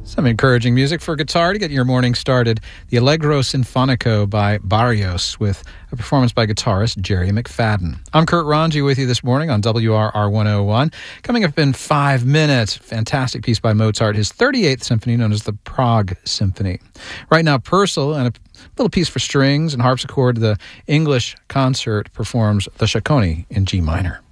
Some encouraging music for guitar to get your morning started. The Allegro Sinfonico by Barrios with a performance by guitarist Jerry McFadden. I'm Kurt Ranji with you this morning on WRR 101. Coming up in 5 minutes, fantastic piece by Mozart, his 38th symphony known as the Prague Symphony. Right now, Purcell and a little piece for strings and harpsichord, the English Concert performs the Chaconne in G minor.